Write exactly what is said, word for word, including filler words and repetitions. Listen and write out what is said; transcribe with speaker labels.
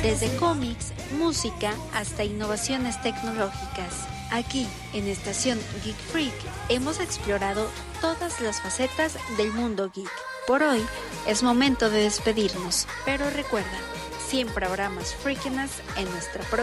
Speaker 1: Desde cómics, música hasta innovaciones tecnológicas. Aquí, en Estación Geek Freak, hemos explorado todas las facetas del mundo geek. Por hoy, es momento de despedirnos, pero recuerda, siempre habrá más freakiness en nuestra próxima